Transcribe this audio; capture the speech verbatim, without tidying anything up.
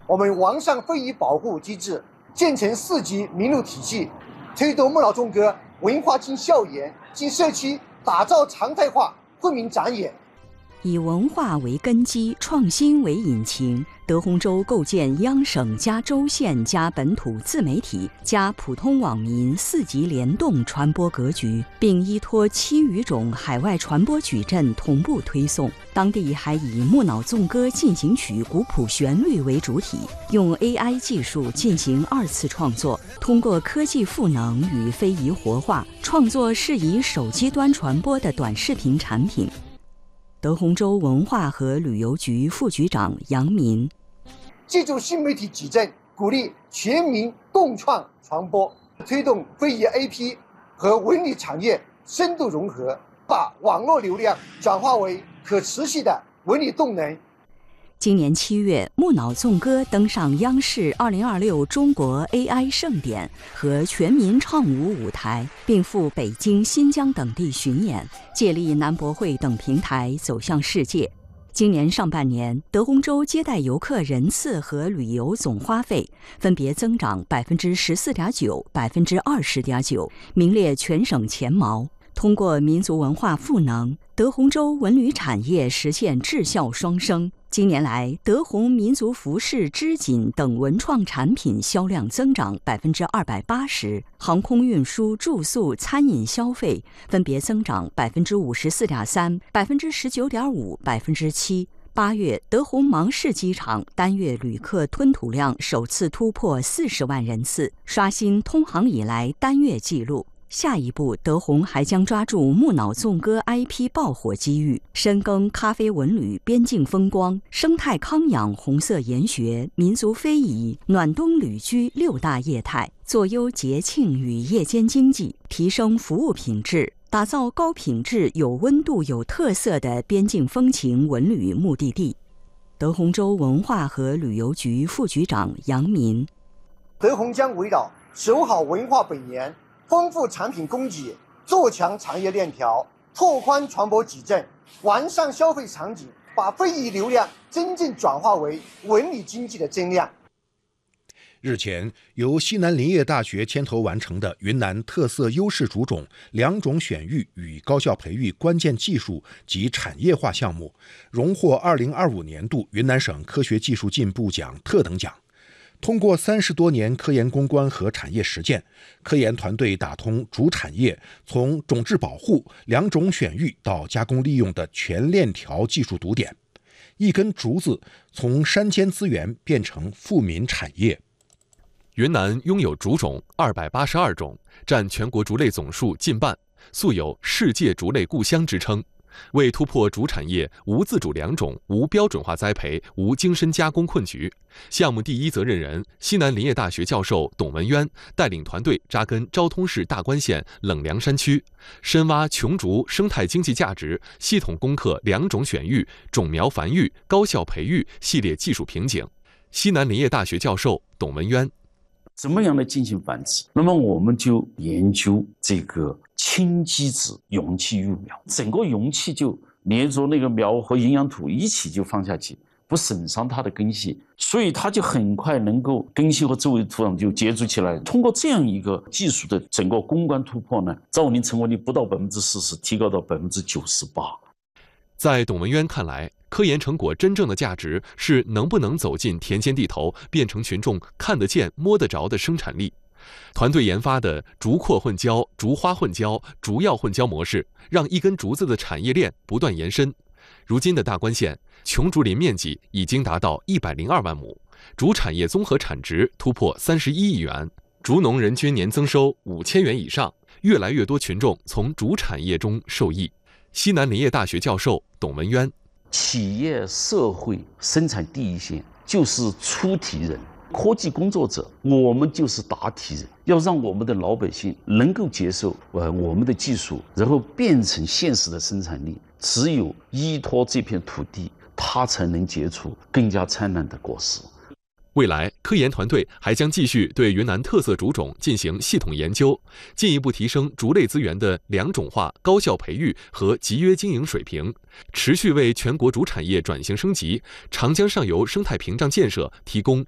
我们完善非遗保护机制，建成四级名录体系，推动木脑纵歌文化进校园、进社区，打造常态化惠民展演。 以文化为根基，创新为引擎，德宏州构建央省加州县加本土自媒体加普通网民四级联动传播格局，并依托七余种海外传播矩阵同步推送。当地还以木脑纵歌进行曲古朴旋律为主体，用 A I 技术进行二次创作，通过科技赋能与非遗活化，创作适宜手机端传播的短视频产品。德宏州文化和旅游局副局长杨民， 借助新媒体矩阵，鼓励全民共创传播，推动非遗 A P 和文旅产业深度融合，把网络流量转化为可持续的文旅动能。 今年七月，木脑纵歌登上央视二零二六中国 A I 盛典和全民唱舞舞台，并赴北京、新疆等地巡演，借力南博会等平台走向世界。今年上半年，德宏州接待游客人次和旅游总花费分别增长百分之十四点九、百分之二十点九，名列全省前茅。通过民族文化赋能，德宏州文旅产业实现质效双升。今年来，德宏民族服饰、织锦等文创产品销量增长百分之二百八十，航空运输、住宿、餐饮消费分别增长百分之五十四点三、百分之十九点五、百分之七。八月，德宏芒市机场单月旅客吞吐量首次突破四十万人次，刷新通航以来单月纪录。下一步，德宏还将抓住木脑纵歌 I P 爆火机遇，深耕咖啡文旅、边境风光、生态康养、红色研学、民族非遗、暖冬旅居六大业态，做优节庆与夜间经济，提升服务品质，打造高品质、有温度、有特色的边境风情文旅目的地。德宏州文化和旅游局副局长杨民， 德宏将围绕守好文化本源，丰富产品供给，做强产业链条，拓宽传播矩阵，完善消费场景，把非遗流量真正转化为文旅经济的增量。 日前，由西南林业大学牵头完成的云南特色优势主种两种选育与高校培育关键技术及产业化项目，荣获二零二五年度云南省科学技术进步奖特等奖。通过三十多年科研攻关和产业实践，科研团队打通主产业从种质保护、两种选育到加工利用的全链条技术堵点，一根竹子从山间资源变成富民产业。 云南拥有竹种二百八十二种，占全国竹类总数近半，素有世界竹类故乡之称。为突破竹产业无自主良种、无标准化栽培、无精深加工困局，项目第一责任人西南林业大学教授董文渊带领团队扎根昭通市大关县冷凉山区，深挖琼竹生态经济价值，系统攻克两种选育、种苗繁育、高效培育系列技术瓶颈。西南林业大学教授董文渊： 怎么样来进行繁殖？那么我们就研究这个轻基质容器育苗，整个容器就连着那个苗和营养土一起就放下去，不损伤它的根系，所以它就很快能够根系和周围土壤就接触起来。通过这样一个技术的整个攻关突破呢，造林成活率不到百分之四十，提高到百分之九十八。 在董文渊看来，科研成果真正的价值是能不能走进田间地头，变成群众看得见、摸得着的生产力。团队研发的竹阔混交、竹花混交、竹药混交模式，让一根竹子的产业链不断延伸。如今的大关县琼竹林面积已经达到一百零二万亩，竹产业综合产值突破三十一亿元，竹农人均年增收五千元以上，越来越多群众从竹产业中受益。西南林业大学教授董文渊： 企业、社会、生产第一线就是出题人。科技工作者，我们就是答题人，要让我们的老百姓能够接受呃我们的技术，然后变成现实的生产力。只有依托这片土地，它才能结出更加灿烂的果实。 未来，科研团队还将继续对云南特色竹种进行系统研究，进一步提升竹类资源的两种化、高效培育和集约经营水平，持续为全国竹产业转型升级、长江上游生态屏障建设提供